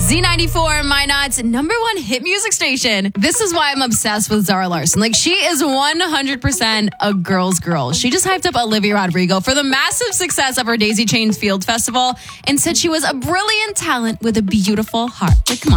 Z94, My Nuts, number one hit music station. This is why I'm obsessed with Zara Larsson. Like, she is 100% a girl's girl. She just hyped up Olivia Rodrigo for the massive success of her Daisy Chain Field Festival and said she was a brilliant talent with a beautiful heart. Like, come on.